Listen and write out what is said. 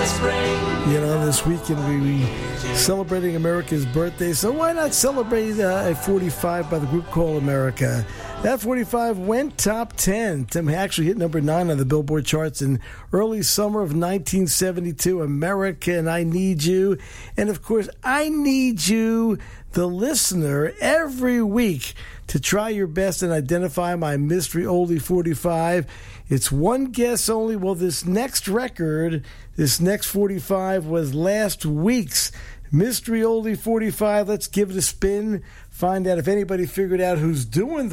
You know, this weekend we celebrating America's birthday, so why not celebrate a 45 by the group called America? That 45 went top 10. Tim actually hit number 9 on the Billboard charts in early summer of 1972. America and I Need You. And of course, I need you, the listener, every week to try your best and identify my mystery oldie 45. It's one guess only. Well, this next record, this next 45 was last week's mystery oldie 45. Let's give it a spin. Find out if anybody figured out who's doing